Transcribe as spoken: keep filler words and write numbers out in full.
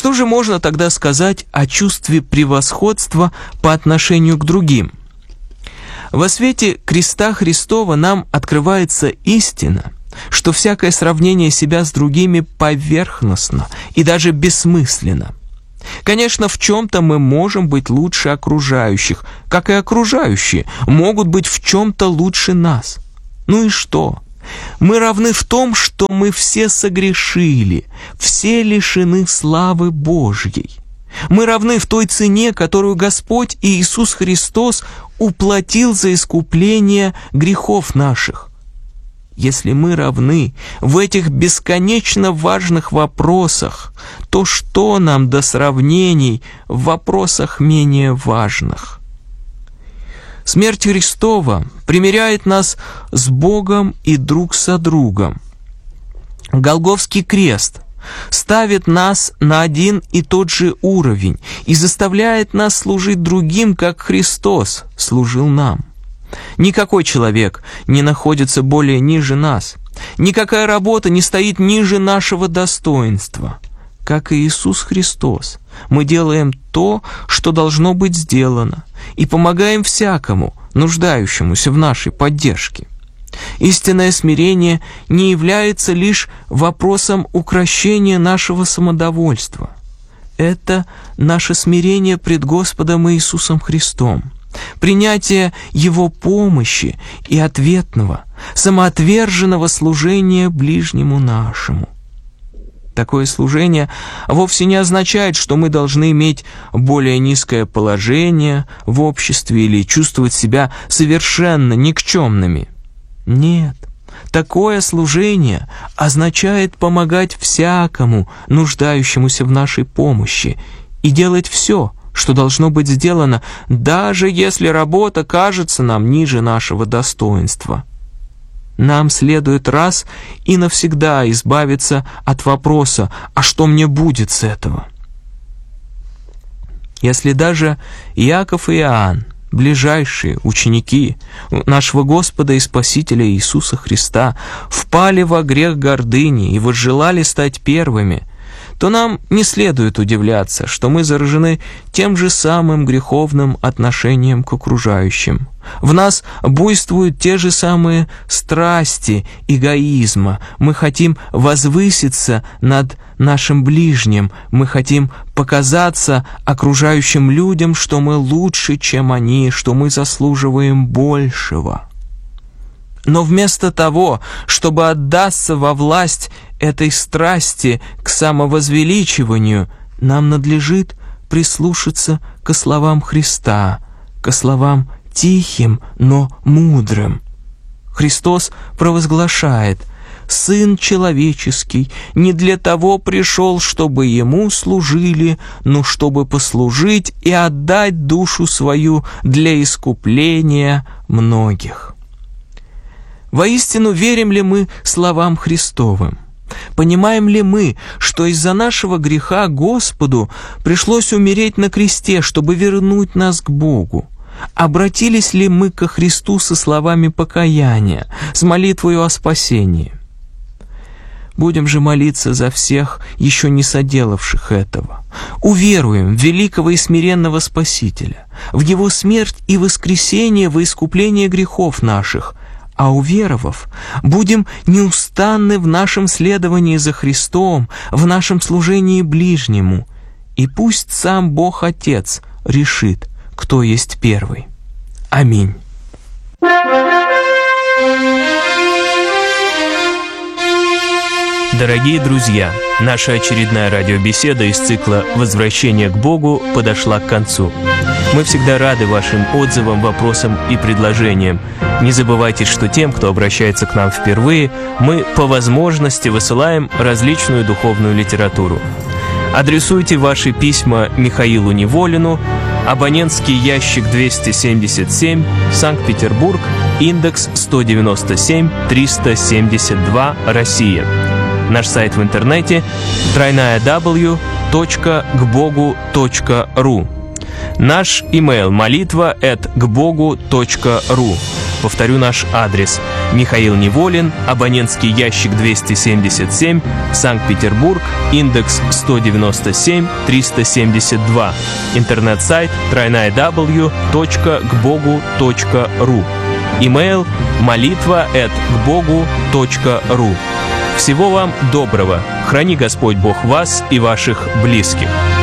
Что же можно тогда сказать о чувстве превосходства по отношению к другим? Во свете креста Христова нам открывается истина, что всякое сравнение себя с другими поверхностно и даже бессмысленно. Конечно, в чем-то мы можем быть лучше окружающих, как и окружающие могут быть в чем-то лучше нас. Ну и что? Мы равны в том, что мы все согрешили, все лишены славы Божьей. Мы равны в той цене, которую Господь Иисус Христос уплатил за искупление грехов наших. Если мы равны в этих бесконечно важных вопросах, то что нам до сравнений в вопросах менее важных? Смерть Христова примиряет нас с Богом и друг со другом. Голгофский крест ставит нас на один и тот же уровень и заставляет нас служить другим, как Христос служил нам. Никакой человек не находится более ниже нас. Никакая работа не стоит ниже нашего достоинства. Как и Иисус Христос, мы делаем то, что должно быть сделано, и помогаем всякому, нуждающемуся в нашей поддержке. Истинное смирение не является лишь вопросом укрощения нашего самодовольства. Это наше смирение пред Господом Иисусом Христом, принятие Его помощи и ответного, самоотверженного служения ближнему нашему. Такое служение вовсе не означает, что мы должны иметь более низкое положение в обществе или чувствовать себя совершенно никчемными. Нет, такое служение означает помогать всякому, нуждающемуся в нашей помощи, и делать все, что должно быть сделано, даже если работа кажется нам ниже нашего достоинства. Нам следует раз и навсегда избавиться от вопроса «а что мне будет с этого?». Если даже Иаков и Иоанн, ближайшие ученики нашего Господа и Спасителя Иисуса Христа, впали во грех гордыни и возжелали стать первыми, то нам не следует удивляться, что мы заражены тем же самым греховным отношением к окружающим. В нас буйствуют те же самые страсти эгоизма. Мы хотим возвыситься над нашим ближним, мы хотим показаться окружающим людям, что мы лучше, чем они, что мы заслуживаем большего. Но вместо того, чтобы отдаться во власть этой страсти к самовозвеличиванию, нам надлежит прислушаться к словам Христа, к словам тихим, но мудрым. Христос провозглашает: «Сын человеческий не для того пришел, чтобы Ему служили, но чтобы послужить и отдать душу свою для искупления многих». Воистину, верим ли мы словам Христовым? Понимаем ли мы, что из-за нашего греха Господу пришлось умереть на кресте, чтобы вернуть нас к Богу? Обратились ли мы ко Христу со словами покаяния, с молитвою о спасении? Будем же молиться за всех, еще не соделавших этого. Уверуем в великого и смиренного Спасителя, в Его смерть и воскресение во искупление грехов наших, а уверовав, будем неустанны в нашем следовании за Христом, в нашем служении ближнему, и пусть сам Бог Отец решит, кто есть первый. Аминь. Дорогие друзья, наша очередная радиобеседа из цикла «Возвращение к Богу» подошла к концу. Мы всегда рады вашим отзывам, вопросам и предложениям. Не забывайте, что тем, кто обращается к нам впервые, мы по возможности высылаем различную духовную литературу. Адресуйте ваши письма Михаилу Неволину, абонентский ящик двести семьдесят семь, Санкт-Петербург, индекс сто девяносто семь триста семьдесят два, Россия. Наш сайт в интернете дабл ю дабл ю дабл ю точка к богу точка ру. Наш имейл молитва эт к богу точка ру. Повторю наш адрес: Михаил Неволин, абонентский ящик двести семьдесят семь, Санкт-Петербург, индекс сто девяносто семь триста семьдесят два, интернет-сайт дабл ю дабл ю дабл ю точка к богу точка ру, имейл молитва эт к богу точка ру. Всего вам доброго. Храни Господь Бог вас и ваших близких.